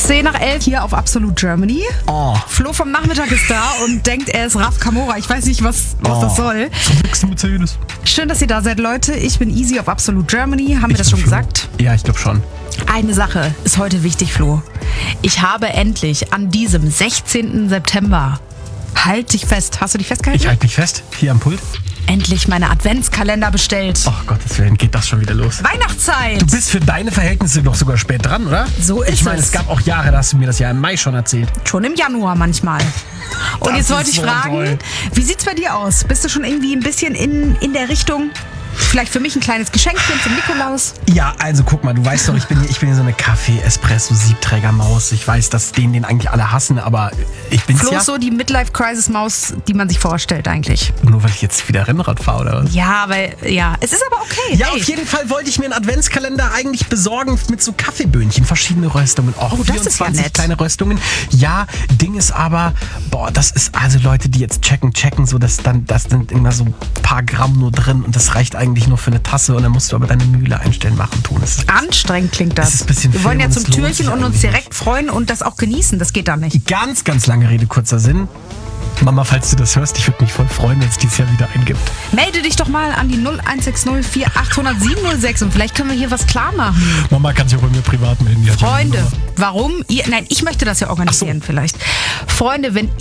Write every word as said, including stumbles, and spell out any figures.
zehn nach elf hier auf Absolute Germany. Oh. Flo vom Nachmittag ist da und denkt, er ist Raf Kamora. Ich weiß nicht, was, was Oh. das soll. Zum Mercedes. Schön, dass ihr da seid, Leute. Ich bin Easy auf Absolute Germany. Haben wir das Ich schon bin Flo. gesagt? Ja, ich glaube schon. Eine Sache ist heute wichtig, Flo. Ich habe endlich an diesem sechzehnten September, halt dich fest, hast du dich festgehalten? Ich halte mich fest, hier am Pult. Endlich meine Adventskalender bestellt. Ach Gottes Willen, geht das schon wieder los. Weihnachtszeit! Du bist für deine Verhältnisse doch sogar spät dran, oder? So ist Ich meine, es. es gab auch Jahre, da hast du mir das ja im Mai schon erzählt. Schon im Januar manchmal. Und Das jetzt wollte ist ich so fragen, toll. wie sieht's bei dir aus? Bist du schon irgendwie ein bisschen in, in der Richtung? Vielleicht für mich ein kleines Geschenkchen zum Nikolaus? Ja, also guck mal, du weißt doch, ich bin hier, ich bin hier so eine Kaffee-Espresso-Siebträger-Maus. Ich weiß, dass den, den eigentlich alle hassen, aber ich bin's Flo ja. ist so die Midlife-Crisis-Maus, die man sich vorstellt eigentlich. Nur weil ich jetzt wieder Rennrad fahre, oder was? Ja, weil, ja, es ist aber okay. Ja, Ey. auf jeden Fall wollte ich mir einen Adventskalender eigentlich besorgen mit so Kaffeeböhnchen, verschiedene Röstungen. Auch Oh, das ist ja vierundzwanzig nett. kleine Röstungen. Ja, Ding ist aber, boah, das ist also Leute, die jetzt checken, checken, so dass dann, das sind immer so ein paar Gramm nur drin und das reicht eigentlich nur für eine Tasse und dann musst du aber deine Mühle einstellen, machen, tun. Das ist Anstrengend klingt das. Es ist ein bisschen Wir wollen Film ja und zum es lohnt Türchen sich und uns eigentlich direkt freuen und das auch genießen. Das geht da nicht. ganz, ganz lange Rede, kurzer Sinn. Mama, falls du das hörst, ich würde mich voll freuen, wenn es dieses Jahr wieder eingibt. Melde dich doch mal an die null eins sechs null vier acht null null sieben null sechs und vielleicht können wir hier was klar machen. Mama kann sich auch bei mir privat melden. Die hat ja meine Freunde, Nummer. warum? Ihr, nein, ich möchte das ja organisieren vielleicht. Freunde, wenn